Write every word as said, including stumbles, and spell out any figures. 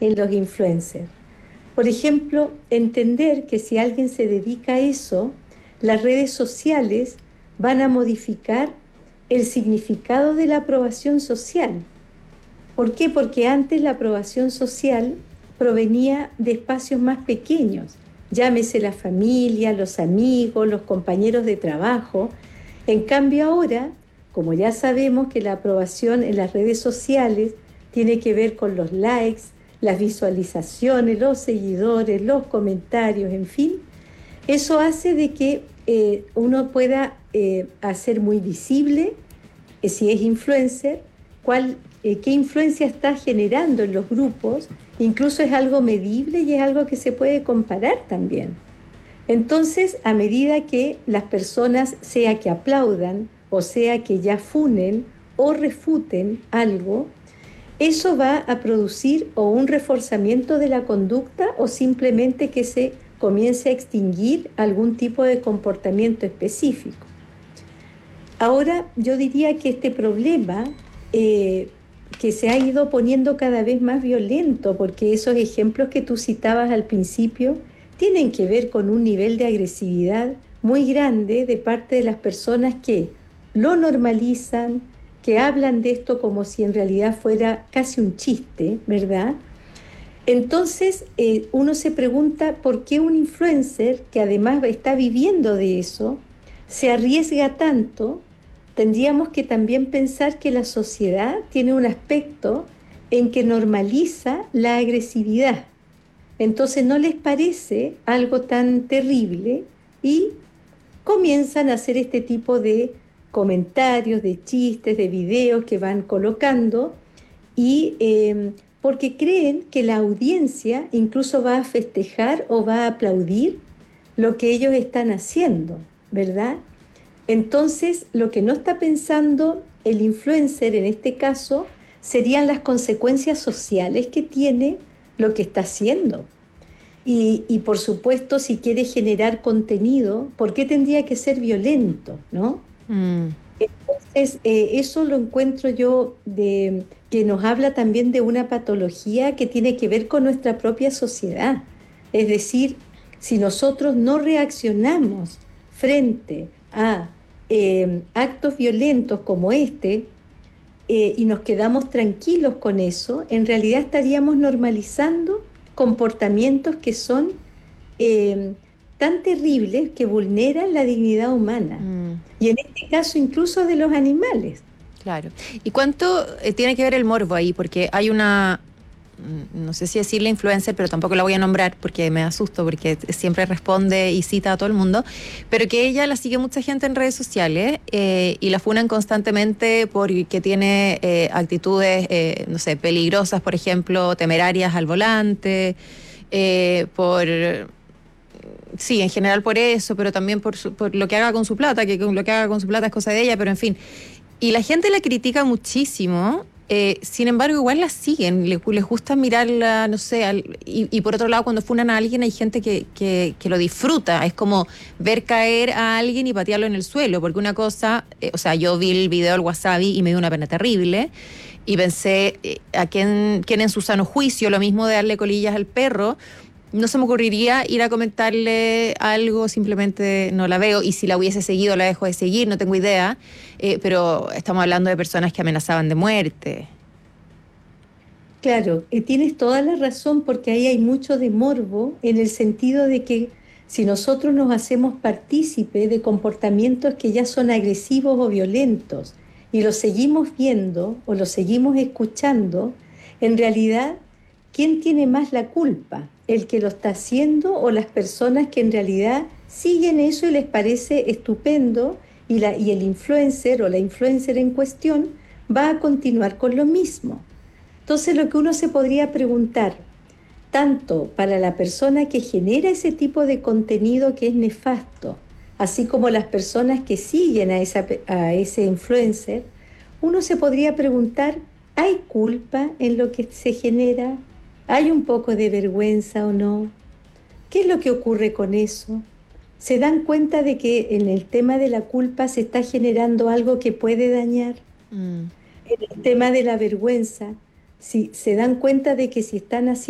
en los influencers. Por ejemplo, entender que si alguien se dedica a eso, las redes sociales van a modificar el significado de la aprobación social. ¿Por qué? Porque antes la aprobación social provenía de espacios más pequeños, llámese la familia, los amigos, los compañeros de trabajo. En cambio ahora, como ya sabemos que la aprobación en las redes sociales tiene que ver con los likes, las visualizaciones, los seguidores, los comentarios, en fin, eso hace de que eh, uno pueda eh, hacer muy visible, eh, si es influencer, cuál, eh, qué influencia está generando en los grupos. Incluso es algo medible y es algo que se puede comparar también. Entonces, a medida que las personas, sea que aplaudan o sea que ya funen o refuten algo, eso va a producir o un reforzamiento de la conducta o simplemente que se comience a extinguir algún tipo de comportamiento específico. Ahora, yo diría que este problema eh, que se ha ido poniendo cada vez más violento, porque esos ejemplos que tú citabas al principio tienen que ver con un nivel de agresividad muy grande de parte de las personas que lo normalizan, que hablan de esto como si en realidad fuera casi un chiste, ¿verdad? Entonces, eh, uno se pregunta por qué un influencer que además está viviendo de eso se arriesga tanto. Tendríamos que también pensar que la sociedad tiene un aspecto en que normaliza la agresividad. Entonces no les parece algo tan terrible y comienzan a hacer este tipo de comentarios, de chistes, de videos que van colocando y eh, porque creen que la audiencia incluso va a festejar o va a aplaudir lo que ellos están haciendo, ¿verdad? Entonces, lo que no está pensando el influencer en este caso serían las consecuencias sociales que tiene lo que está haciendo. Y, y por supuesto, si quiere generar contenido, ¿por qué tendría que ser violento, no? Mm. Entonces, eh, eso lo encuentro yo de, que nos habla también de una patología que tiene que ver con nuestra propia sociedad. Es decir, si nosotros no reaccionamos frente a eh, actos violentos como este, eh, y nos quedamos tranquilos con eso, en realidad estaríamos normalizando comportamientos que son eh, tan terribles que vulneran la dignidad humana. Mm. Y en este caso incluso de los animales. Claro. ¿Y cuánto eh, tiene que ver el morbo ahí? Porque hay una, mm, no sé si decirle influencer, pero tampoco la voy a nombrar porque me asusto, porque siempre responde y cita a todo el mundo, pero que ella la sigue mucha gente en redes sociales eh, y la funan constantemente porque tiene eh, actitudes, eh, no sé, peligrosas, por ejemplo, temerarias al volante, eh, por... Sí, en general por eso, pero también por, su- por lo que haga con su plata, que con lo que haga con su plata es cosa de ella, pero en fin. Y la gente la critica muchísimo, eh, sin embargo, igual la siguen, le- les gusta mirarla, no sé, al- y, y por otro lado, cuando funan a alguien, hay gente que, que, que lo disfruta, es como ver caer a alguien y patearlo en el suelo, porque una cosa, eh, o sea, yo vi el video del Wasabi y me dio una pena terrible, y pensé, eh, a quién, quién en su sano juicio, lo mismo de darle colillas al perro, no se me ocurriría ir a comentarle algo, simplemente no la veo, y si la hubiese seguido la dejo de seguir, no tengo idea, eh, pero estamos hablando de personas que amenazaban de muerte. Claro, eh, tienes toda la razón porque ahí hay mucho de morbo en el sentido de que si nosotros nos hacemos partícipe de comportamientos que ya son agresivos o violentos y los seguimos viendo o los seguimos escuchando, en realidad, ¿quién tiene más la culpa? ¿El que lo está haciendo o las personas que en realidad siguen eso y les parece estupendo y, la, y el influencer o la influencer en cuestión va a continuar con lo mismo? Entonces, lo que uno se podría preguntar, tanto para la persona que genera ese tipo de contenido que es nefasto, así como las personas que siguen a, esa, a ese influencer, uno se podría preguntar, ¿hay culpa en lo que se genera? ¿Hay un poco de vergüenza o no? ¿Qué es lo que ocurre con eso? ¿Se dan cuenta de que en el tema de la culpa se está generando algo que puede dañar? Mm. En el tema de la vergüenza, si se dan cuenta de que si están haciendo